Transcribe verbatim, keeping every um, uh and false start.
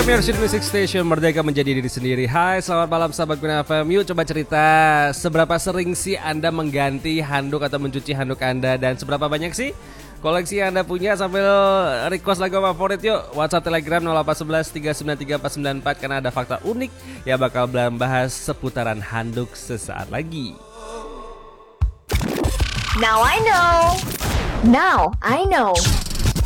F M, your City Music Station, merdeka menjadi diri sendiri. Hai, selamat malam sahabat Queen F M. Yuk coba cerita, seberapa sering sih Anda mengganti handuk atau mencuci handuk Anda? Dan seberapa banyak sih koleksi yang Anda punya? Sambil request lagu favorit yuk. WhatsApp Telegram nol delapan satu satu tiga sembilan tiga empat sembilan empat, karena ada fakta unik yang bakal membahas seputaran handuk sesaat lagi. Now I know. Now I know.